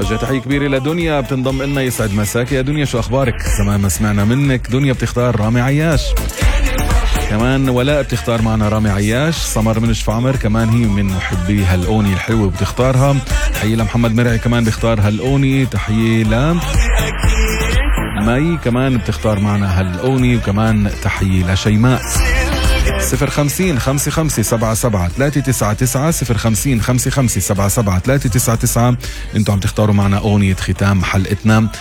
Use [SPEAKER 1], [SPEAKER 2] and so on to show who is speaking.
[SPEAKER 1] بوجه تحية كبيرة لدنيا بتنضم لنا. يسعد مساك يا دنيا، شو أخبارك؟ زمان ما سمعنا منك. دنيا بتختار رامي عياش، كمان ولاء بتختار معنا رامي عياش. سمر من شف عمر كمان هي من محبي هالأوني الحلوة بتختارها. تحية لمحمد مرعي كمان بيختار هالأوني. تحية ل ماي كمان بتختار معنا هالأوني. وكمان تحية لشيماء. 050-55-77-399 050-55-77-399. انتوا عم تختاروا معنا أغنية ختام حلقتنا.